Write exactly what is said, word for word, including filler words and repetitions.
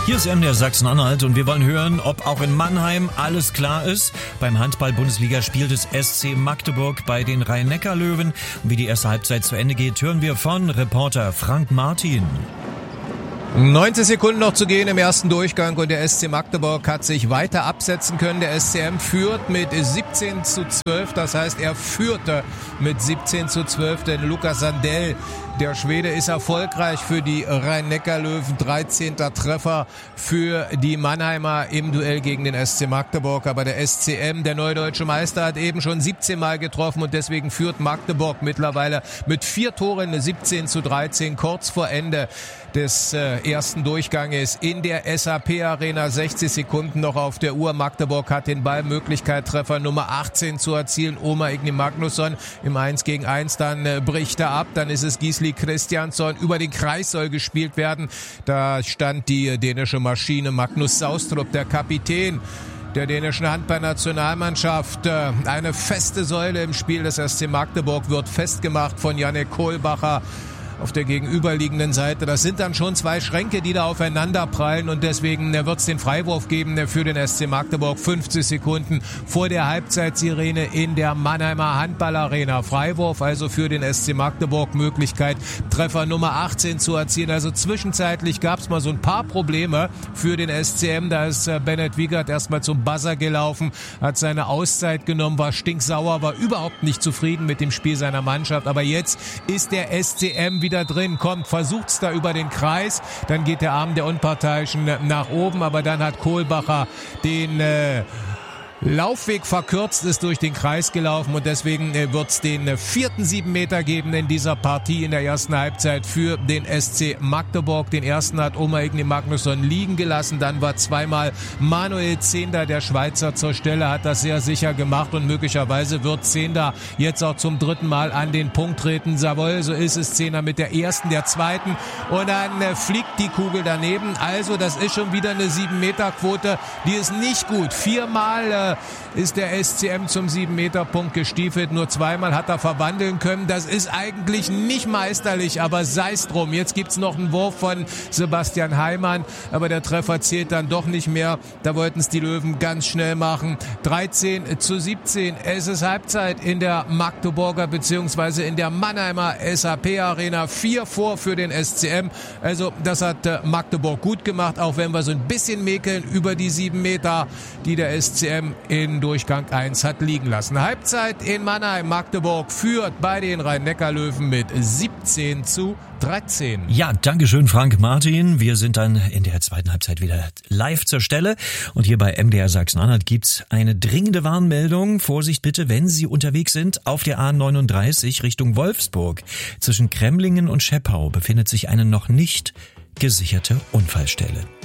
Hier ist M D R Sachsen-Anhalt und wir wollen hören, ob auch in Mannheim alles klar ist. Beim Handball-Bundesliga spielt es S C Magdeburg bei den Rhein-Neckar-Löwen. Und wie die erste Halbzeit zu Ende geht, hören wir von Reporter Frank Martin. neunzig Sekunden noch zu gehen im ersten Durchgang und der S C Magdeburg hat sich weiter absetzen können. Der S C M führt mit siebzehn zu zwölf, das heißt, er führte mit siebzehn zu zwölf, denn Lukas Sandell, der Schwede, ist erfolgreich für die Rhein-Neckar-Löwen. dreizehnter Treffer für die Mannheimer im Duell gegen den S C Magdeburg. Aber der S C M, der neue deutsche Meister, hat eben schon siebzehn Mal getroffen und deswegen führt Magdeburg mittlerweile mit vier Toren siebzehn zu dreizehn kurz vor Ende des äh, ersten Durchganges in der S A P Arena. sechzig Sekunden noch auf der Uhr. Magdeburg hat den Ball, Möglichkeit, Treffer Nummer achtzehn zu erzielen. Oma Igni Magnusson im eins gegen eins, dann äh, bricht er ab. Dann ist es Gisli Christiansson. Über den Kreis soll gespielt werden. Da stand die dänische Maschine. Magnus Saustrup, der Kapitän der dänischen Handballnationalmannschaft. Eine feste Säule im Spiel des S C Magdeburg wird festgemacht von Jannik Kohlbacher auf der gegenüberliegenden Seite. Das sind dann schon zwei Schränke, die da aufeinander prallen und deswegen wird es den Freiwurf geben für den S C Magdeburg. fünfzig Sekunden vor der Halbzeitsirene in der Mannheimer Handballarena. Freiwurf also für den S C Magdeburg, Möglichkeit, Treffer Nummer achtzehn zu erzielen. Also zwischenzeitlich gab es mal so ein paar Probleme für den S C M. Da ist Bennett Wiegert erstmal zum Buzzer gelaufen, hat seine Auszeit genommen, war stinksauer, war überhaupt nicht zufrieden mit dem Spiel seiner Mannschaft. Aber jetzt ist der S C M wieder drin, kommt, versucht's da über den Kreis, dann geht der Arm der Unparteiischen nach oben, aber dann hat Kohlbacher den äh, Laufweg verkürzt, ist durch den Kreis gelaufen und deswegen äh, wird's den äh, vierten sieben Meter geben in dieser Partie in der ersten Halbzeit für den S C Magdeburg. Den ersten hat Oma Igni Magnusson liegen gelassen, dann war zweimal Manuel Zehnder, der Schweizer, zur Stelle, hat das sehr sicher gemacht und möglicherweise wird Zehnder jetzt auch zum dritten Mal an den Punkt treten. Jawohl, so ist es. Zehnder mit der ersten, der zweiten und dann äh, fliegt die Kugel daneben. Also das ist schon wieder eine sieben Meter Quote, die ist nicht gut. Viermal äh, ist der S C M zum sieben Meter Punkt gestiefelt, nur zweimal hat er verwandeln können. Das ist eigentlich nicht meisterlich, aber sei's drum. Jetzt gibt's noch einen Wurf von Sebastian Heimann, aber der Treffer zählt dann doch nicht mehr. Da wollten es die Löwen ganz schnell machen. dreizehn zu siebzehn, es ist Halbzeit in der Magdeburger bzw. in der Mannheimer S A P Arena. Vier vor für den S C M. Also das hat äh, Magdeburg gut gemacht, auch wenn wir so ein bisschen mäkeln über die sieben Meter, die der S C M in Durchgang eins hat liegen lassen. Halbzeit in Mannheim. Magdeburg führt bei den Rhein-Neckar-Löwen mit siebzehn zu dreizehn. Ja, dankeschön Frank Martin. Wir sind dann in der zweiten Halbzeit wieder live zur Stelle. Und hier bei M D R Sachsen-Anhalt gibt's eine dringende Warnmeldung. Vorsicht bitte, wenn Sie unterwegs sind auf der A neununddreißig Richtung Wolfsburg. Zwischen Kremlingen und Scheppau befindet sich eine noch nicht gesicherte Unfallstelle.